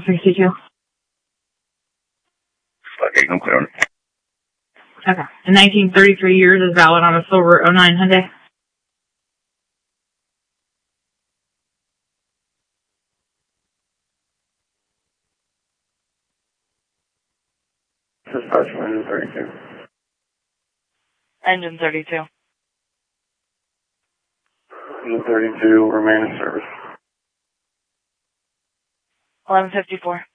62. Okay, I'm clear on it. Okay. The 1933 years is valid on a silver 09 Hyundai. Dispatch engine 32. Engine 32. Engine 32, remain in service. 1154.